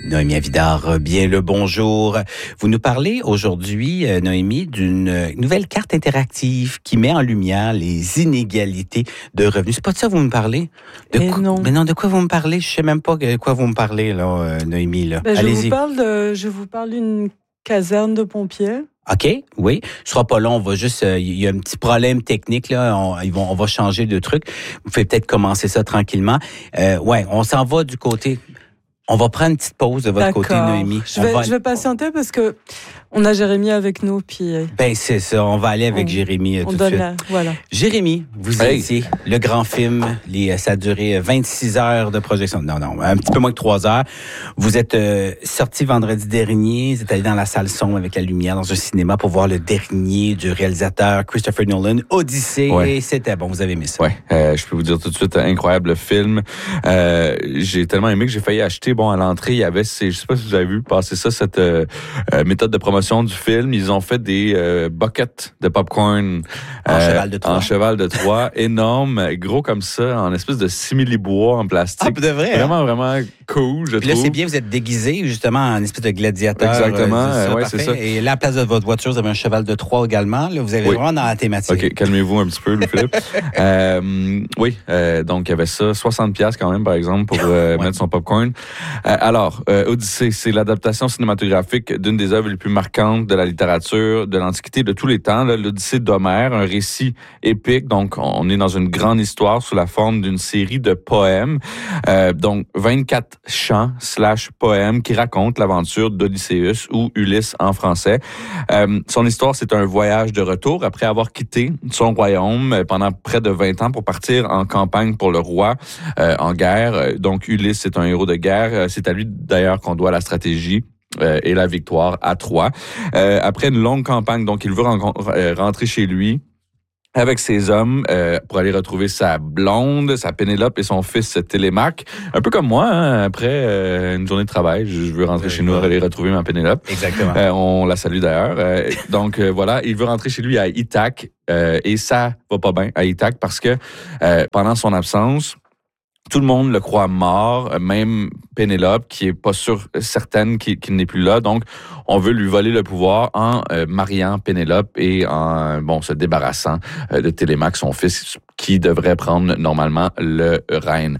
Noémie Avidard, bien le bonjour. Vous nous parlez aujourd'hui, Noémie, d'une nouvelle carte interactive qui met en lumière les inégalités de revenus. C'est pas de ça que vous me parlez? Non. Mais non, de quoi vous me parlez? Je sais même pas de quoi vous me parlez, là, Noémie. Là. Allez-y. Je vous parle d'une caserne de pompiers. OK, oui. Ce sera pas long. On va juste, il y a un petit problème technique, là. On va changer de truc. Vous pouvez peut-être commencer ça tranquillement. Ouais, on s'en va du côté. On va prendre une petite pause de votre côté, Noémie. Je vais patienter parce que on a Jérémy avec nous, puis... Ben, c'est ça. On va aller avec Jérémy tout de suite. Voilà. Jérémy, vous étiez le grand film. Ça a duré 26 heures de projection. Non, un petit peu moins que 3 heures. Vous êtes sorti vendredi dernier. Vous êtes allé dans la salle son avec la lumière dans un cinéma pour voir le dernier du réalisateur Christopher Nolan, Odyssey. Ouais. C'était bon. Vous avez aimé ça. Ouais. Je peux vous dire tout de suite, incroyable film. J'ai tellement aimé que j'ai failli acheter. Bon, à l'entrée, il y avait, je sais pas si vous avez vu passer ça, cette méthode de promotion du film. Ils ont fait des buckets de popcorn en cheval de Troie, énorme, gros comme ça, en espèce de simili-bois en plastique. Ah, de vrai, vraiment, vraiment cool, je trouve. Puis là, c'est bien, vous êtes déguisé justement en espèce de gladiateur. Exactement, c'est ça. Et là, à la place de votre voiture, vous avez un cheval de Troie également. Là, vous avez vraiment dans la thématique. OK, calmez-vous un petit peu, Louis-Philippe. Donc il y avait ça, 60$ quand même, par exemple, pour mettre son popcorn. Alors, Odyssée, c'est l'adaptation cinématographique d'une des œuvres les plus marquantes de la littérature de l'Antiquité de tous les temps, là, l'Odyssée d'Homère, un récit épique. Donc, on est dans une grande histoire sous la forme d'une série de poèmes. Donc, 24 chants / poèmes qui racontent l'aventure d'Odysseus ou Ulysse en français. Son histoire, c'est un voyage de retour après avoir quitté son royaume pendant près de 20 ans pour partir en campagne pour le roi en guerre. Donc, Ulysse, c'est un héros de guerre. C'est à lui, d'ailleurs, qu'on doit la stratégie et la victoire à Troie. Après une longue campagne, donc il veut rentrer chez lui avec ses hommes pour aller retrouver sa blonde, sa Pénélope et son fils Télémaque. Un peu comme moi, hein, après une journée de travail, je veux rentrer chez nous, aller retrouver ma Pénélope. Exactement. On la salue d'ailleurs. Donc voilà, il veut rentrer chez lui à Ithaque et ça va pas bien à Ithaque parce que pendant son absence, tout le monde le croit mort, même Pénélope, qui est pas certaine qu'il n'est plus là. Donc, on veut lui voler le pouvoir en mariant Pénélope et en se débarrassant de Télémaque, son fils, qui devrait prendre normalement le règne.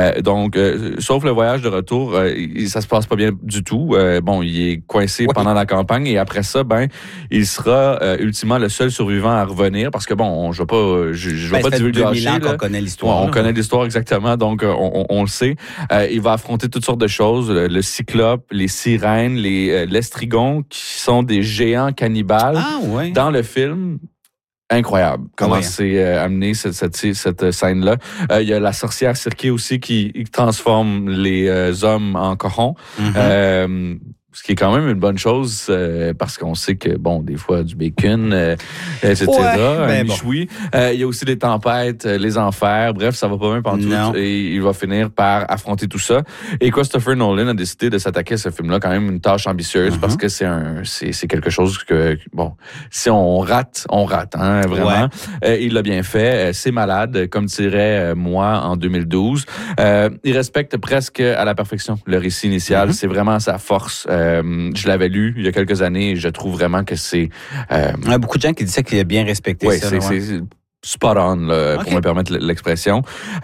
Sauf le voyage de retour, ça se passe pas bien du tout. Il est coincé pendant la campagne et après ça, il sera ultimement le seul survivant à revenir parce que je vais pas divulgacher. Ça fait 2000 ans qu'on connaît l'histoire. On connaît l'histoire exactement, donc on le sait. Il va affronter toutes sortes de choses, le cyclope, les sirènes, l'estrigon, qui sont des géants cannibales dans le film. Incroyable comment c'est amené cette scène-là. Il y a la sorcière Circé aussi qui transforme les hommes en corons. Mm-hmm. Ce qui est quand même une bonne chose parce qu'on sait que, des fois, du bacon, etc., un michoui. Il y a aussi les tempêtes, les enfers. Bref, ça va pas bien pantoute. Et il va finir par affronter tout ça. Et Christopher Nolan a décidé de s'attaquer à ce film-là, quand même une tâche ambitieuse parce que c'est quelque chose que, si on rate, hein, vraiment. Il l'a bien fait. C'est malade, comme dirait moi en 2012. Il respecte presque à la perfection le récit initial. C'est vraiment sa force. Je l'avais lu il y a quelques années et je trouve vraiment que c'est... Il y a beaucoup de gens qui disaient qu'il a bien respecté ça. Oui, c'est spot on, pour me permettre l'expression.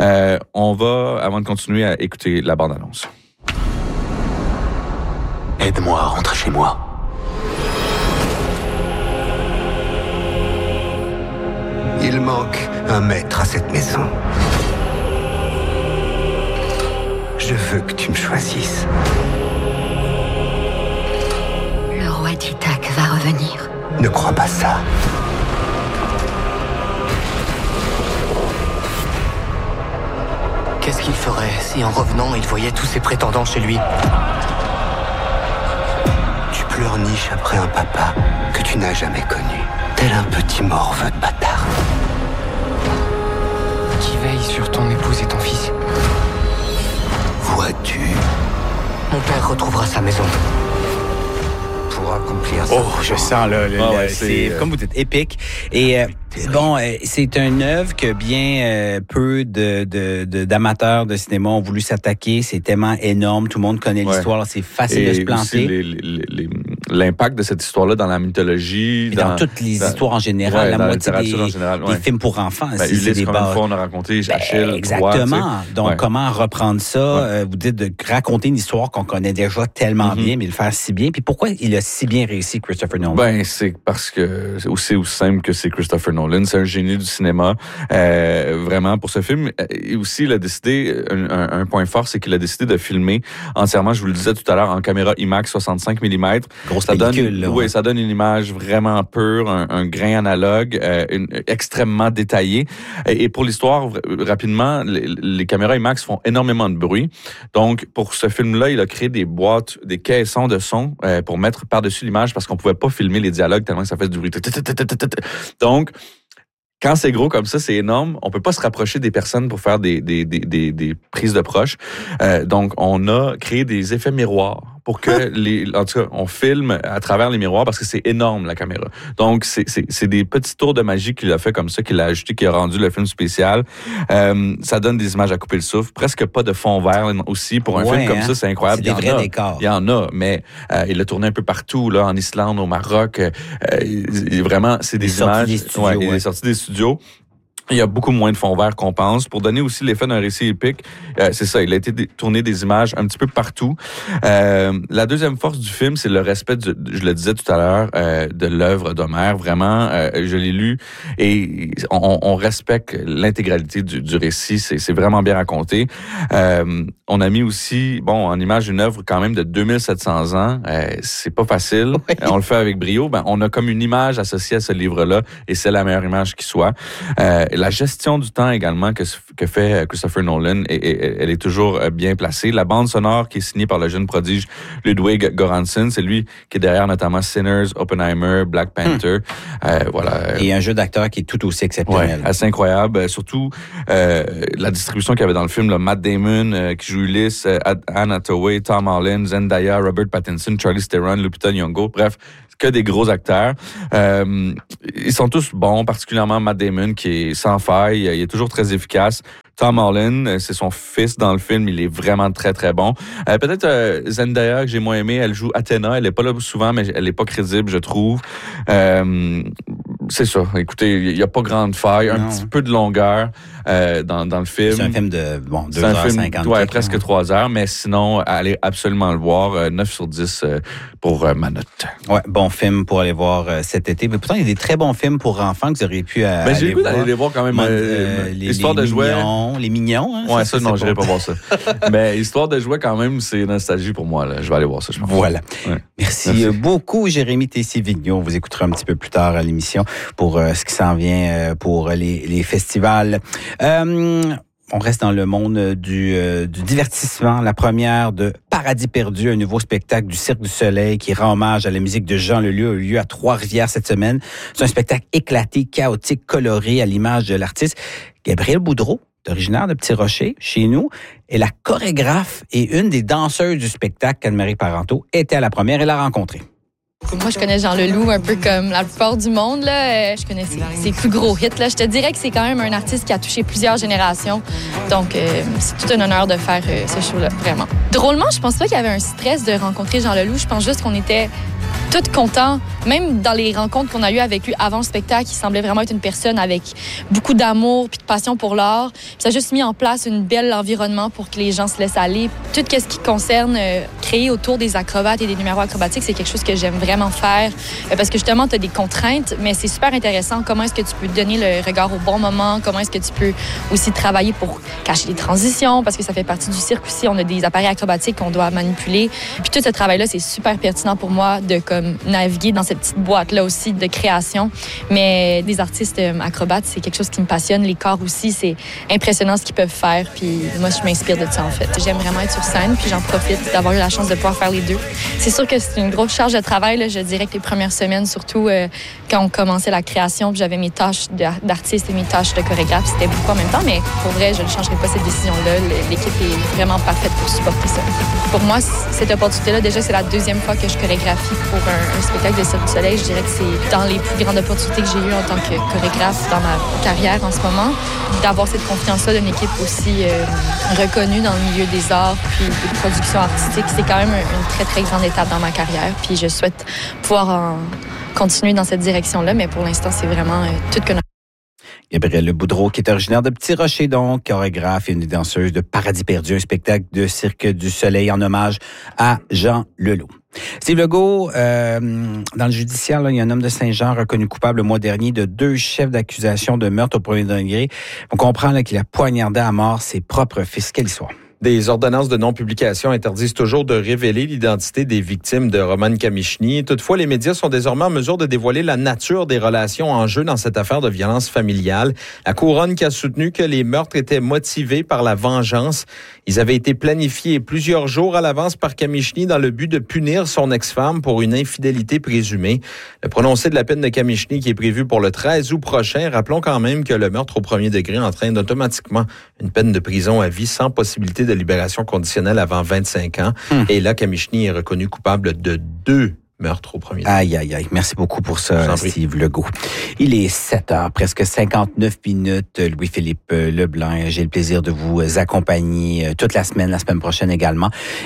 On va, avant de continuer, à écouter la bande-annonce. Aide-moi à rentrer chez moi. Il manque un maître à cette maison. Je veux que tu me choisisses. Le roi d'Ithaque va revenir. Ne crois pas ça. Qu'est-ce qu'il ferait si, en revenant, il voyait tous ses prétendants chez lui? Tu pleurniches après un papa que tu n'as jamais connu, tel un petit morveux de bâtard. Qui veille sur ton épouse et ton fils? Vois-tu? Mon père retrouvera sa maison. Pour accomplir ça. Je sens c'est comme vous dites épique. Et Bon, c'est une œuvre que bien peu d'amateurs de cinéma ont voulu s'attaquer. C'est tellement énorme, tout le monde connaît l'histoire, là, c'est facile de se planter. L'impact de cette histoire-là dans la mythologie. Et dans toutes les histoires en général, la moitié des films pour enfants. Ulysse, comme une fois, on a raconté, Achille, exactement. Donc, comment reprendre ça? Vous dites de raconter une histoire qu'on connaît déjà tellement bien, mais le faire si bien. Puis pourquoi il a si bien réussi, Christopher Nolan? C'est parce que c'est aussi simple que c'est Christopher Nolan. C'est un génie du cinéma, vraiment, pour ce film. Et aussi, il a décidé, un point fort, c'est qu'il a décidé de filmer entièrement, je vous le disais tout à l'heure, en caméra IMAX 65 mm. Grosse pellicule, oui, ça donne une image vraiment pure, un grain analogue, extrêmement détaillé. Et pour l'histoire, rapidement, les caméras IMAX font énormément de bruit. Donc, pour ce film-là, il a créé des boîtes, des caissons de son pour mettre par-dessus l'image parce qu'on pouvait pas filmer les dialogues tellement que ça fait du bruit. Donc, quand c'est gros comme ça, c'est énorme. On peut pas se rapprocher des personnes pour faire des prises de proches. Donc, on a créé des effets miroirs pour que en tout cas, on filme à travers les miroirs parce que c'est énorme, la caméra. Donc, c'est des petits tours de magie qu'il a fait comme ça, qu'il a ajouté, qui a rendu le film spécial. Ça donne des images à couper le souffle. Presque pas de fond vert aussi. Pour un film comme ça, c'est incroyable. C'est des vrais décors. Il y en a, mais il a tourné un peu partout, là, en Islande, au Maroc. Vraiment, c'est des images. Il est sorti des studios. Il y a beaucoup moins de fond vert qu'on pense. Pour donner aussi l'effet d'un récit épique, c'est ça, il a été tourné des images un petit peu partout. La deuxième force du film, c'est le respect, je le disais tout à l'heure, de l'œuvre d'Homère. Vraiment, je l'ai lu et on respecte l'intégralité du récit. C'est vraiment bien raconté. On a mis aussi, en image une œuvre quand même de 2700 ans. C'est pas facile. Oui. On le fait avec brio. On a comme une image associée à ce livre-là et c'est la meilleure image qui soit. La gestion du temps également que fait Christopher Nolan, elle est toujours bien placée. La bande sonore qui est signée par le jeune prodige Ludwig Göransson, c'est lui qui est derrière notamment Sinners, Oppenheimer, Black Panther. Voilà. Et un jeu d'acteur qui est tout aussi exceptionnel. Ouais, assez incroyable. Surtout la distribution qu'il y avait dans le film, là, Matt Damon qui joue Ulysse, Anne Hathaway, Tom Holland, Zendaya, Robert Pattinson, Charlize Theron, Lupita Nyong'o. Bref, que des gros acteurs. Ils sont tous bons, particulièrement Matt Damon qui est sans faille, il est toujours très efficace. Tom Holland, c'est son fils dans le film, il est vraiment très très bon. Peut-être Zendaya que j'ai moins aimé, elle joue Athéna, elle est pas là souvent, mais elle est pas crédible, je trouve. C'est ça. Écoutez, il y a pas grande faille, un petit peu de longueur dans le film. C'est un film de 2h50. Ouais, presque 3 heures, mais sinon, allez absolument le voir. 9 sur 10 pour ma note. Ouais, bon film pour aller voir cet été. Mais pourtant, il y a des très bons films pour enfants que vous auriez pu aller voir. J'ai le goût d'aller les voir quand même. Histoire de jouer. Les mignons. Hein, ouais, ça non, j'irai pas voir ça. Mais Histoire de jouer quand même, c'est nostalgie pour moi. Là. Je vais aller voir ça, je pense. Voilà. Ouais. Merci beaucoup, Jérémy Tessier-Vigneault. Vous écouterez un petit peu plus tard à l'émission pour ce qui s'en vient pour les festivals. On reste dans le monde du divertissement. La première de Paradis perdu, un nouveau spectacle du Cirque du Soleil qui rend hommage à la musique de Jean Leleu, a eu lieu à Trois-Rivières cette semaine. C'est un spectacle éclaté, chaotique, coloré à l'image de l'artiste Gabrielle Boudreau, originaire de Petit-Rocher, chez nous, est la chorégraphe et une des danseuses du spectacle. Anne-Marie Parenteau était à la première et l'a rencontrée. Moi, je connais Jean Leloup un peu comme la plupart du monde. Là. Je connais ses plus gros hits. Là. Je te dirais que c'est quand même un artiste qui a touché plusieurs générations. Donc, c'est tout un honneur de faire ce show-là, vraiment. Drôlement, je pense pas qu'il y avait un stress de rencontrer Jean Leloup. Je pense juste qu'on était tous contents. Même dans les rencontres qu'on a eues avec lui avant le spectacle, il semblait vraiment être une personne avec beaucoup d'amour puis de passion pour l'art. Puis ça a juste mis en place un bel environnement pour que les gens se laissent aller. Tout ce qui concerne créer autour des acrobates et des numéros acrobatiques, c'est quelque chose que j'aime vraiment faire parce que justement, tu as des contraintes, mais c'est super intéressant. Comment est-ce que tu peux donner le regard au bon moment? Comment est-ce que tu peux aussi travailler pour cacher les transitions? Parce que ça fait partie du cirque aussi. On a des appareils acrobatiques qu'on doit manipuler. Puis tout ce travail-là, c'est super pertinent pour moi de naviguer dans cette petite boîte-là aussi de création. Mais des artistes acrobates, c'est quelque chose qui me passionne. Les corps aussi, c'est impressionnant ce qu'ils peuvent faire. Puis moi, je m'inspire de ça, en fait. J'aime vraiment être sur scène, puis j'en profite d'avoir eu la chance de pouvoir faire les deux. C'est sûr que c'est une grosse charge de travail. là, je dirais que les premières semaines, surtout quand on commençait la création, puis j'avais mes tâches d'artiste et mes tâches de chorégraphe, c'était beaucoup en même temps, mais pour vrai, je ne changerai pas cette décision-là. L'équipe est vraiment parfaite pour supporter ça. Pour moi, cette opportunité-là, déjà, c'est la deuxième fois que je chorégraphie pour un spectacle de Cirque du Soleil. Je dirais que c'est dans les plus grandes opportunités que j'ai eues en tant que chorégraphe dans ma carrière en ce moment. D'avoir cette confiance-là d'une équipe aussi reconnue dans le milieu des arts puis de production artistique, c'est quand même une très, très grande étape dans ma carrière. Puis je souhaite pouvoir continuer dans cette direction-là, mais pour l'instant, c'est vraiment toute que Gabrielle Boudreau, qui est originaire de Petit Rocher, donc chorégraphe et une danseuse de Paradis perdu, un spectacle de Cirque du Soleil en hommage à Jean Leloup. Steve Legault, dans le judiciaire, là, il y a un homme de Saint-Jean reconnu coupable le mois dernier de 2 chefs d'accusation de meurtre au premier degré. On comprend là, qu'il a poignardé à mort ses propres fils. Quelle histoire? Des ordonnances de non-publication interdisent toujours de révéler l'identité des victimes de Roman Kamichny. Toutefois, les médias sont désormais en mesure de dévoiler la nature des relations en jeu dans cette affaire de violence familiale. La couronne qui a soutenu que les meurtres étaient motivés par la vengeance. Ils avaient été planifiés plusieurs jours à l'avance par Kamichny dans le but de punir son ex-femme pour une infidélité présumée. Le prononcé de la peine de Kamichny qui est prévu pour le 13 août prochain. Rappelons quand même que le meurtre au premier degré entraîne automatiquement une peine de prison à vie sans possibilité de libération conditionnelle avant 25 ans. Et là, Kamichny est reconnu coupable de 2 meurtres au premier degré. Aïe, aïe, aïe. Merci beaucoup pour ça, Steve Legault. Il est 7h, presque 59 minutes. Louis-Philippe Leblanc, j'ai le plaisir de vous accompagner toute la semaine prochaine également.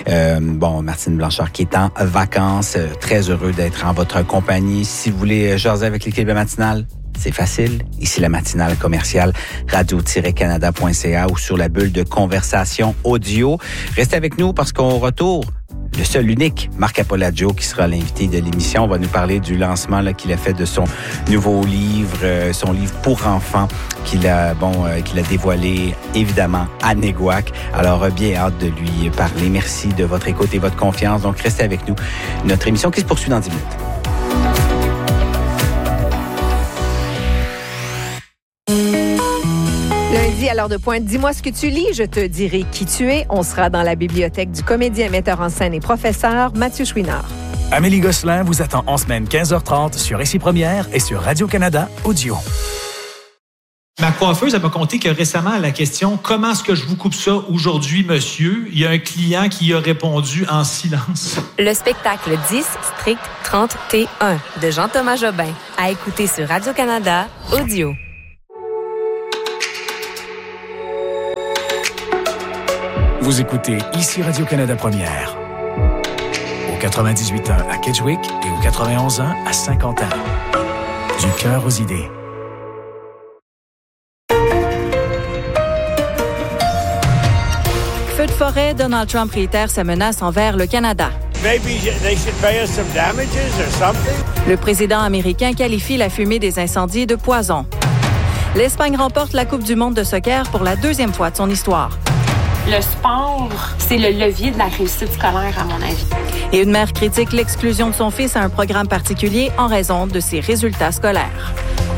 Martine Blanchard qui est en vacances. Très heureux d'être en votre compagnie. Si vous voulez jaser avec l'équipe matinale, c'est facile. Ici, la matinale commerciale radio-canada.ca ou sur la bulle de conversation audio. Restez avec nous parce qu'on retourne le seul, l'unique, Marc Apolaggio, qui sera l'invité de l'émission. On va nous parler du lancement là, qu'il a fait de son nouveau livre, son livre pour enfants, qu'il a dévoilé, évidemment, à Néguac. Alors, bien hâte de lui parler. Merci de votre écoute et votre confiance. Donc, restez avec nous. Notre émission qui se poursuit dans 10 minutes. Lundi, à l'heure de pointe, dis-moi ce que tu lis, je te dirai qui tu es. On sera dans la bibliothèque du comédien, metteur en scène et professeur Mathieu Chouinard. Amélie Gosselin vous attend en semaine 15h30 sur Ici Première et sur Radio-Canada Audio. Ma coiffeuse, elle m'a conté que récemment, à la question « Comment est-ce que je vous coupe ça aujourd'hui, monsieur? » il y a un client qui a répondu en silence. Le spectacle 10, Strict 30 T1 de Jean-Thomas Jobin. À écouter sur Radio-Canada Audio. Vous écoutez Ici Radio-Canada Première. Au 98.1 à Kedgewick et au 91.1 à Saint-Quentin. Du cœur aux idées. Feu de forêt, Donald Trump réitère sa menace envers le Canada. Le président américain qualifie la fumée des incendies de poison. L'Espagne remporte la Coupe du monde de soccer pour la 2e fois de son histoire. Le sport, c'est le levier de la réussite scolaire, à mon avis. Et une mère critique l'exclusion de son fils à un programme particulier en raison de ses résultats scolaires.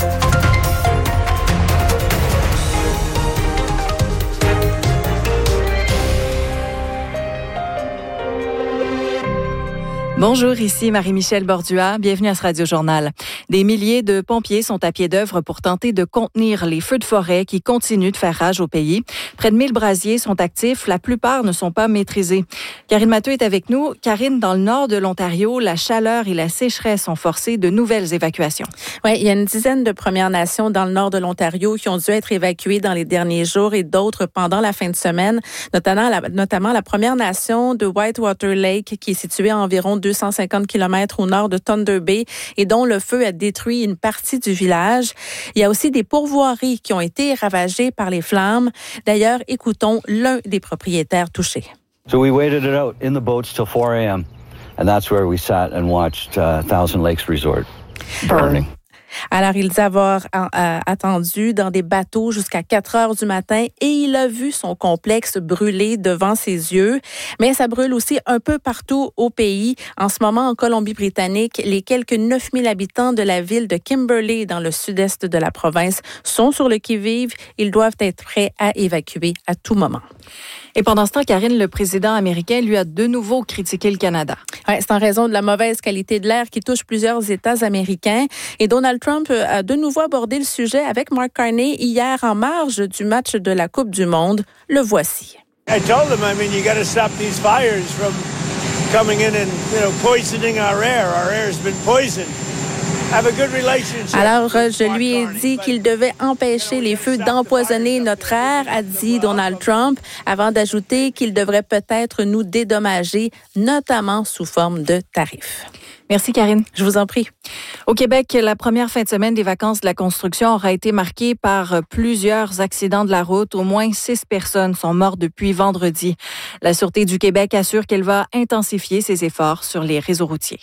Bonjour, ici Marie-Michel Bordua. Bienvenue à ce Radio-Journal. Des milliers de pompiers sont à pied d'œuvre pour tenter de contenir les feux de forêt qui continuent de faire rage au pays. Près de 1000 brasiers sont actifs. La plupart ne sont pas maîtrisés. Karine Mathieu est avec nous. Karine, dans le nord de l'Ontario, la chaleur et la sécheresse ont forcé de nouvelles évacuations. Oui, il y a une dizaine de Premières Nations dans le nord de l'Ontario qui ont dû être évacuées dans les derniers jours et d'autres pendant la fin de semaine, notamment la Première Nation de Whitewater Lake qui est située à environ 250 km au nord de Thunder Bay et dont le feu a détruit une partie du village. Il y a aussi des pourvoiries qui ont été ravagées par les flammes. D'ailleurs, écoutons l'un des propriétaires touchés. So we waited it out in the boats till 4 a.m. and that's where we sat and watched Thousand Lakes Resort burning. Alors, il dit avoir attendu dans des bateaux jusqu'à 4 heures du matin et il a vu son complexe brûler devant ses yeux. Mais ça brûle aussi un peu partout au pays. En ce moment, en Colombie-Britannique, les quelques 9000 habitants de la ville de Kimberley, dans le sud-est de la province, sont sur le qui-vive. Ils doivent être prêts à évacuer à tout moment. Et pendant ce temps, Karine, le président américain, lui, a de nouveau critiqué le Canada. Ouais, c'est en raison de la mauvaise qualité de l'air qui touche plusieurs États américains. Et Donald Trump a de nouveau abordé le sujet avec Mark Carney hier en marge du match de la Coupe du Monde. Le voici. I told him, you got to stop these fires from coming in and, poisoning our air. Our air has been poisoned. Alors, je lui ai dit qu'il devait empêcher les feux d'empoisonner notre air, a dit Donald Trump, avant d'ajouter qu'il devrait peut-être nous dédommager, notamment sous forme de tarifs. Merci, Karine. Je vous en prie. Au Québec, la première fin de semaine des vacances de la construction aura été marquée par plusieurs accidents de la route. Au moins 6 personnes sont mortes depuis vendredi. La Sûreté du Québec assure qu'elle va intensifier ses efforts sur les réseaux routiers.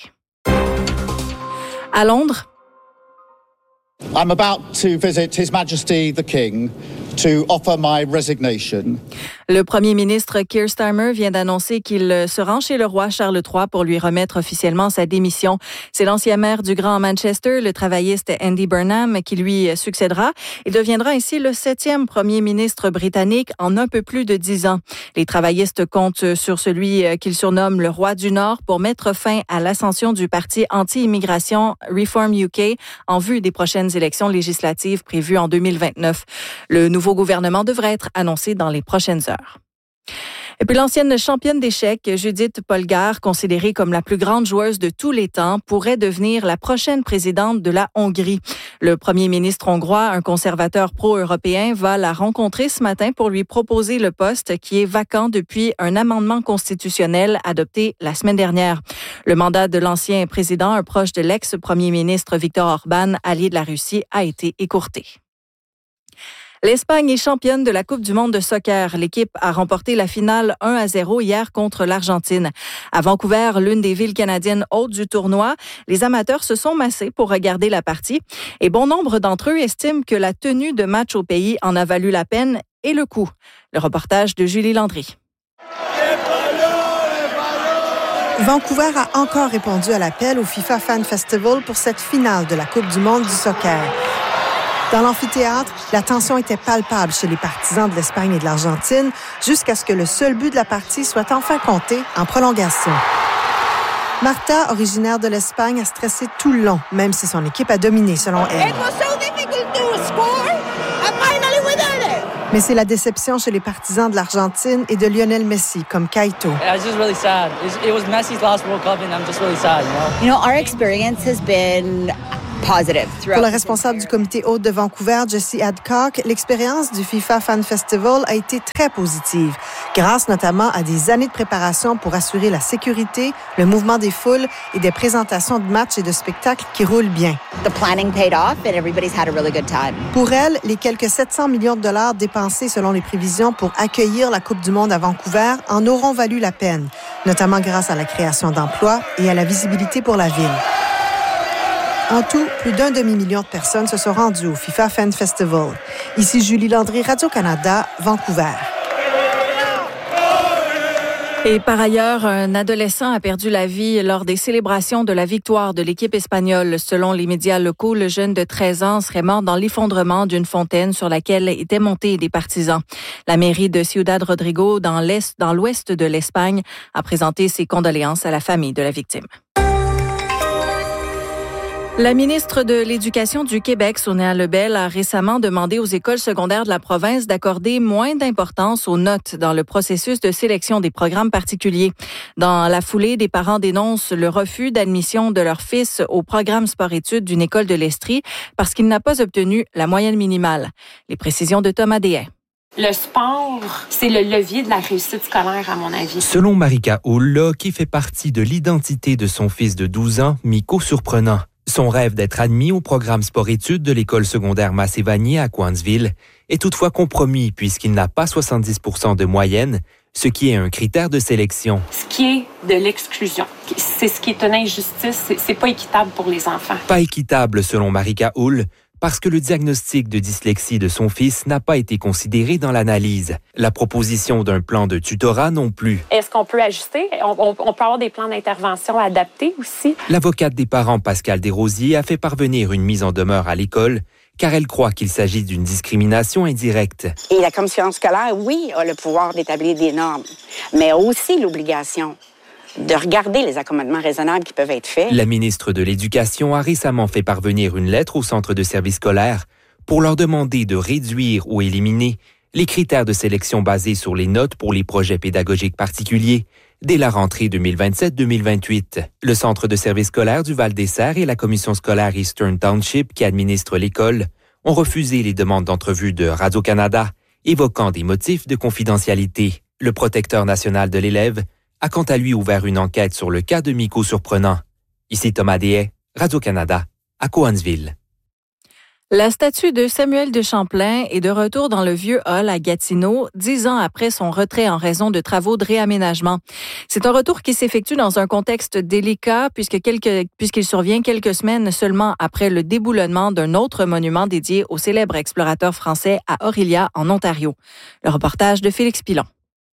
À Londres, I'm about to visit His Majesty the King to offer my resignation. Le premier ministre Keir Starmer vient d'annoncer qu'il se rend chez le roi Charles III pour lui remettre officiellement sa démission. C'est l'ancien maire du Grand Manchester, le travailliste Andy Burnham, qui lui succédera. Il deviendra ainsi le 7e premier ministre britannique en un peu plus de 10 ans. Les travaillistes comptent sur celui qu'ils surnomment le roi du Nord pour mettre fin à l'ascension du parti anti-immigration Reform UK en vue des prochaines élections législatives prévues en 2029. Le nouveau gouvernement devrait être annoncé dans les prochaines heures. Et puis l'ancienne championne d'échecs, Judith Polgár, considérée comme la plus grande joueuse de tous les temps, pourrait devenir la prochaine présidente de la Hongrie. Le premier ministre hongrois, un conservateur pro-européen, va la rencontrer ce matin pour lui proposer le poste qui est vacant depuis un amendement constitutionnel adopté la semaine dernière. Le mandat de l'ancien président, un proche de l'ex-premier ministre Viktor Orban, allié de la Russie, a été écourté. L'Espagne est championne de la Coupe du monde de soccer. L'équipe a remporté la finale 1-0 hier contre l'Argentine. À Vancouver, l'une des villes canadiennes hôtes du tournoi, les amateurs se sont massés pour regarder la partie. Et bon nombre d'entre eux estiment que la tenue de match au pays en a valu la peine et le coût. Le reportage de Julie Landry. Vancouver a encore répondu à l'appel au FIFA Fan Festival pour cette finale de la Coupe du monde du soccer. Dans l'amphithéâtre, la tension était palpable chez les partisans de l'Espagne et de l'Argentine jusqu'à ce que le seul but de la partie soit enfin compté en prolongation. Marta, originaire de l'Espagne, a stressé tout le long, même si son équipe a dominé selon elle. Mais c'est la déception chez les partisans de l'Argentine et de Lionel Messi, comme Kaito. Our experience has been positive. Pour la responsable du comité hôte de Vancouver, Jessie Adcock, l'expérience du FIFA Fan Festival a été très positive, grâce notamment à des années de préparation pour assurer la sécurité, le mouvement des foules et des présentations de matchs et de spectacles qui roulent bien. The planning paid off and everybody's had a really good time. Pour elle, les quelques 700 millions de dollars dépensés selon les prévisions pour accueillir la Coupe du monde à Vancouver en auront valu la peine, notamment grâce à la création d'emplois et à la visibilité pour la ville. En tout, plus d'un demi-million de personnes se sont rendues au FIFA Fan Festival. Ici Julie Landry, Radio-Canada, Vancouver. Et par ailleurs, un adolescent a perdu la vie lors des célébrations de la victoire de l'équipe espagnole. Selon les médias locaux, le jeune de 13 ans serait mort dans l'effondrement d'une fontaine sur laquelle étaient montés des partisans. La mairie de Ciudad Rodrigo, dans l'ouest de l'Espagne, a présenté ses condoléances à la famille de la victime. La ministre de l'Éducation du Québec, Sonia Lebel, a récemment demandé aux écoles secondaires de la province d'accorder moins d'importance aux notes dans le processus de sélection des programmes particuliers. Dans la foulée, des parents dénoncent le refus d'admission de leur fils au programme sport-études d'une école de l'Estrie parce qu'il n'a pas obtenu la moyenne minimale. Les précisions de Thomas Déhay. Le sport, c'est le levier de la réussite scolaire, à mon avis. Selon Marika Hull, le hockey fait partie de l'identité de son fils de 12 ans, Miko Surprenant. Son rêve d'être admis au programme sport-études de l'école secondaire Massé-Vanier à Coansville est toutefois compromis puisqu'il n'a pas 70% de moyenne, ce qui est un critère de sélection. Ce qui est de l'exclusion. C'est ce qui est une injustice. C'est pas équitable pour les enfants. Pas équitable selon Marika Hull, parce que le diagnostic de dyslexie de son fils n'a pas été considéré dans l'analyse. La proposition d'un plan de tutorat non plus. Est-ce qu'on peut ajuster? On peut avoir des plans d'intervention adaptés aussi. L'avocate des parents, Pascal Desrosiers, a fait parvenir une mise en demeure à l'école car elle croit qu'il s'agit d'une discrimination indirecte. Et la commission scolaire, oui, a le pouvoir d'établir des normes, mais a aussi l'obligation de regarder les accommodements raisonnables qui peuvent être faits. La ministre de l'Éducation a récemment fait parvenir une lettre au centre de services scolaires pour leur demander de réduire ou éliminer les critères de sélection basés sur les notes pour les projets pédagogiques particuliers dès la rentrée 2027-2028. Le centre de services scolaires du Val-des-Serres et la commission scolaire Eastern Township qui administre l'école ont refusé les demandes d'entrevue de Radio-Canada, évoquant des motifs de confidentialité. Le protecteur national de l'élève a quant à lui ouvert une enquête sur le cas de Miko Surprenant. Ici Thomas Deshaies, Radio-Canada, à Cowansville. La statue de Samuel de Champlain est de retour dans le vieux hall à Gatineau, 10 ans après son retrait en raison de travaux de réaménagement. C'est un retour qui s'effectue dans un contexte délicat puisqu'il survient quelques semaines seulement après le déboulonnement d'un autre monument dédié au célèbre explorateur français à Orillia, en Ontario. Le reportage de Félix Pilon.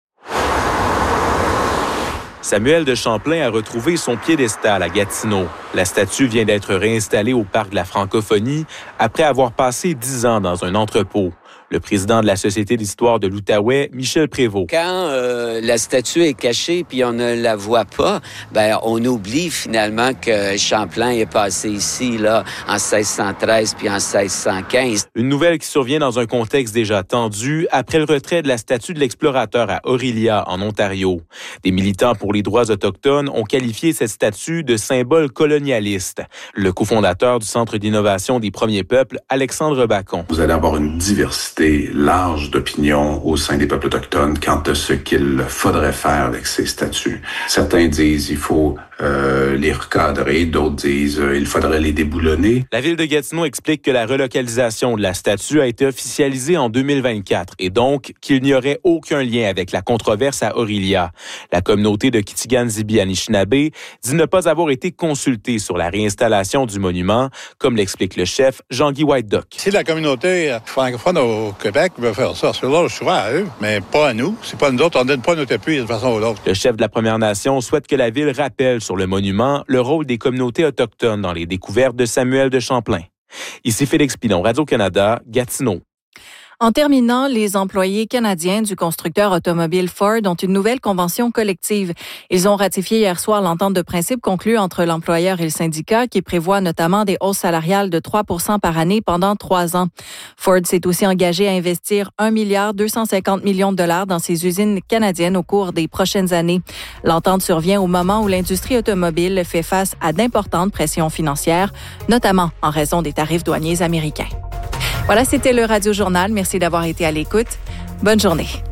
Samuel de Champlain a retrouvé son piédestal à Gatineau. La statue vient d'être réinstallée au Parc de la Francophonie après avoir passé 10 ans dans un entrepôt. Le président de la Société d'histoire de l'Outaouais, Michel Prévost. Quand la statue est cachée puis on ne la voit pas, on oublie finalement que Champlain est passé ici là en 1613 puis en 1615. Une nouvelle qui survient dans un contexte déjà tendu après le retrait de la statue de l'explorateur à Orillia, en Ontario. Des militants pour les droits autochtones ont qualifié cette statue de symbole colonialiste. Le cofondateur du Centre d'innovation des premiers peuples, Alexandre Bacon. Vous allez avoir une diversité large d'opinions au sein des peuples autochtones quant à ce qu'il faudrait faire avec ces statues. Certains disent il faut les recadrer, d'autres disent il faudrait les déboulonner. La ville de Gatineau explique que la relocalisation de la statue a été officialisée en 2024 et donc qu'il n'y aurait aucun lien avec la controverse à Orillia. La communauté de Kitigan-Zibi-Anishinaabe dit ne pas avoir été consultée sur la réinstallation du monument, comme l'explique le chef Jean-Guy White-Duck. Si la communauté francophone au Québec veut faire ça, c'est là le choix à eux, mais pas à nous. C'est pas nous autres, on ne donne pas notre appui de façon ou l'autre. Le chef de la Première Nation souhaite que la ville rappelle sur le monument le rôle des communautés autochtones dans les découvertes de Samuel de Champlain. Ici Félix Pilon, Radio-Canada, Gatineau. En terminant, les employés canadiens du constructeur automobile Ford ont une nouvelle convention collective. Ils ont ratifié hier soir l'entente de principe conclue entre l'employeur et le syndicat qui prévoit notamment des hausses salariales de 3% par année pendant 3 ans. Ford s'est aussi engagé à investir 1,250 milliard de dollars dans ses usines canadiennes au cours des prochaines années. L'entente survient au moment où l'industrie automobile fait face à d'importantes pressions financières, notamment en raison des tarifs douaniers américains. Voilà, c'était le Radio Journal. Merci d'avoir été à l'écoute. Bonne journée.